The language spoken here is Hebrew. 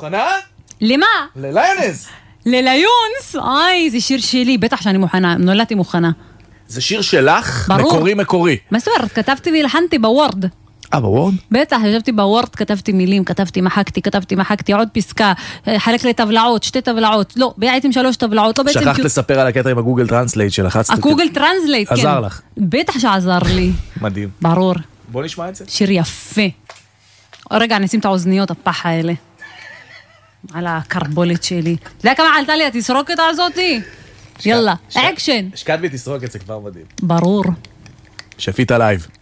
מוכנה? למה? לליונס. לליונס? זה שיר שלי, בטח שאני מוכנה, נולדתי מוכנה. זה שיר שלך? ברור. מקורי. מה זאת אומרת? כתבתי והלחנתי בוורד. בוורד? בטח, ישבתי בוורד, כתבתי מילים, כתבתי, מחקתי, עוד פסקה, חלק לטבלאות, 2 טבלאות, לא, בעצם 3 טבלאות, לא בעצם... שכחת לספר על הקטע עם הגוגל טרנסלייט שלחצת. הגוגל טרנסלייט, כן. עזר לך. בטח שעזר לי. מדהים. ברור. בוא נשמע את זה. שיר יפה. רגע, נשים את האוזניות, הפח האלה. על הקרבולת שלי. אתה יודע כמה עלתה לי התסרוקת הזאתי? יאללה, אקשן. השקעת בי תסרוקת, זה כבר מדהים. ברור. שפית לייב.